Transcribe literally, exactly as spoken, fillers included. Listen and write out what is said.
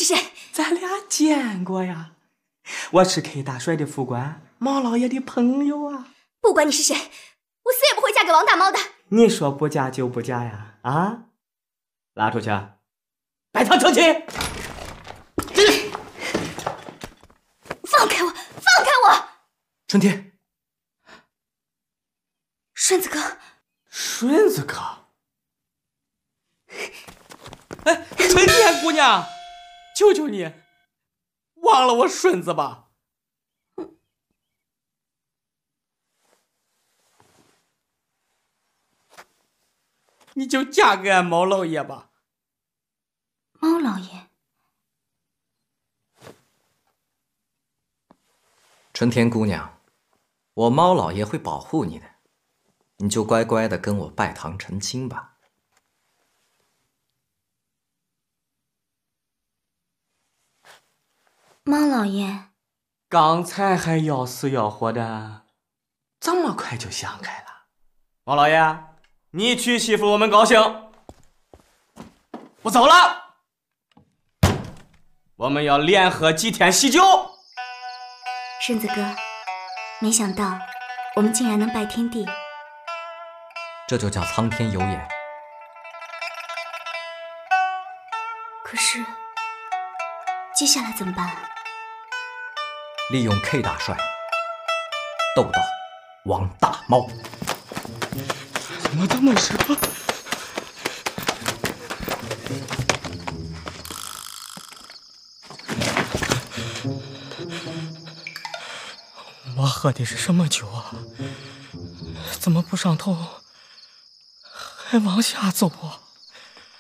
是谁？ 咱俩见过呀，我是 K 大帅的副官，毛老爷的朋友啊。 不管你是谁，我死也不会嫁给王大猫的。你说不嫁就不嫁呀？啊！拉出去，拜堂成亲。 放开我！放开我！ 春天， 顺子哥， 顺子哥。哎，春天姑娘，求求你，忘了我顺子吧。你就嫁给俺毛老爷吧。 毛老爷， 春天姑娘，我猫老爷会保护你的，你就乖乖的跟我拜堂成亲吧。 猫老爷， 刚才还要死要活的，这么快就想开了？毛老爷，你娶媳妇我们高兴，我走了。我们要连喝几天喜酒。 顺子哥，没想到我们竟然能拜天地， 这就叫苍天有眼。 可是接下来怎么办？ 利用 K 大帅斗到王大猫。 怎么这么热？我喝的是什么酒啊？怎么不上头，还往下走啊？